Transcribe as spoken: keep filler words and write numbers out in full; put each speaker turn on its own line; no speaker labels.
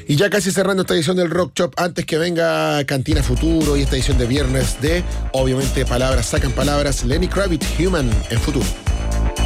Y ya casi cerrando esta edición del Rock Shop, antes que venga Cantina Futuro y esta edición de viernes de, obviamente, Palabras Sacan Palabras, Lenny Kravitz, Human, en Futuro.